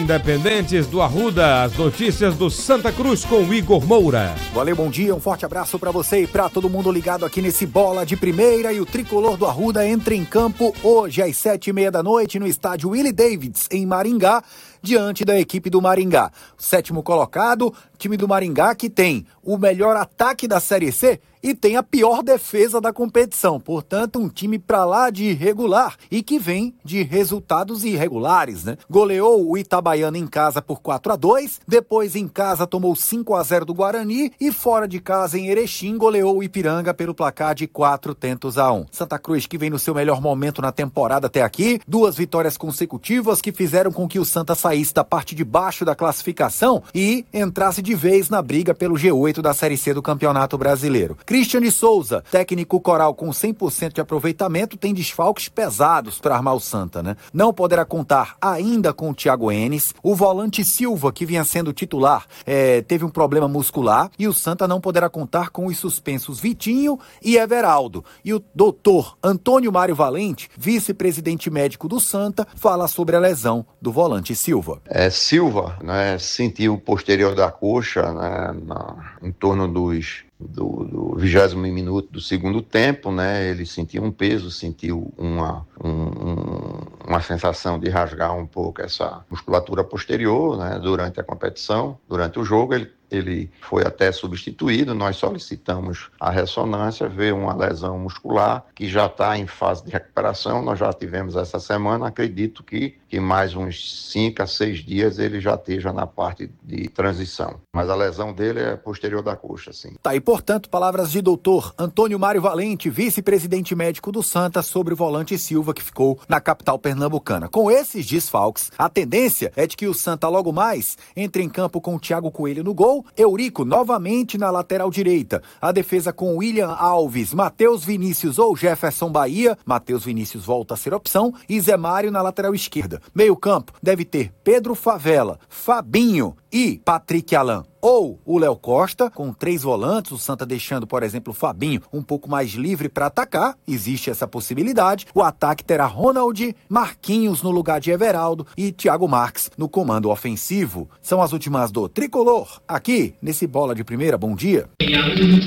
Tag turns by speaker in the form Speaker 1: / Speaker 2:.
Speaker 1: Independentes do Arruda, as notícias do Santa Cruz com Igor Moura.
Speaker 2: Valeu, bom dia, um forte abraço pra você e pra todo mundo ligado aqui nesse Bola de Primeira. E o tricolor do Arruda entra em campo hoje às 7h30 da noite no estádio Willie Davids, em Maringá, diante da equipe do Maringá. O 7º colocado, time do Maringá, que tem o melhor ataque da Série C e tem a pior defesa da competição. Portanto, um time pra lá de irregular e que vem de resultados irregulares, né? Goleou o Itabaiana em casa por 4-2, depois em casa tomou 5-0 do Guarani e fora de casa em Erechim goleou o Ipiranga pelo placar de 4-1. Santa Cruz, que vem no seu melhor momento na temporada até aqui, 2 vitórias consecutivas que fizeram com que o Santa saísse da parte de baixo da classificação e entrasse de vez na briga pelo G8 da Série C do Campeonato Brasileiro. Cristiane Souza, técnico coral com 100% de aproveitamento, tem desfalques pesados para armar o Santa, né? Não poderá contar ainda com o Thiago Enes. O volante Silva, que vinha sendo titular, teve um problema muscular e o Santa não poderá contar com os suspensos Vitinho e Everaldo. E o doutor Antônio Mário Valente, vice-presidente médico do Santa, fala sobre a lesão do volante Silva.
Speaker 3: Silva, né, sentiu o posterior da coxa, né, em torno do 20º minuto do segundo tempo, né? Ele sentiu um peso, sentiu uma sensação de rasgar um pouco essa musculatura posterior, né? Durante a competição, durante o jogo, ele foi até substituído. Nós solicitamos a ressonância, veio uma lesão muscular que já está em fase de recuperação. Nós já tivemos essa semana, acredito que mais uns 5 a 6 dias ele já esteja na parte de transição. Mas a lesão dele é posterior da coxa, sim.
Speaker 2: Tá aí, portanto, palavras de doutor Antônio Mário Valente, vice-presidente médico do Santa, sobre o volante Silva, que ficou na capital pernambucana. Com esses desfalques, a tendência é de que o Santa logo mais entre em campo com o Thiago Coelho no gol, Eurico novamente na lateral direita, a defesa com William Alves, Matheus Vinícius ou Jefferson Bahia, Matheus Vinícius volta a ser opção, e Zé Mário na lateral esquerda. Meio campo deve ter Pedro Favela, Fabinho e Patrick Alan. Ou o Léo Costa, com 3 volantes, o Santa deixando, por exemplo, o Fabinho um pouco mais livre para atacar, existe essa possibilidade. O ataque terá Ronald, Marquinhos no lugar de Everaldo e Thiago Marques no comando ofensivo. São as últimas do Tricolor, aqui nesse Bola de Primeira. Bom dia.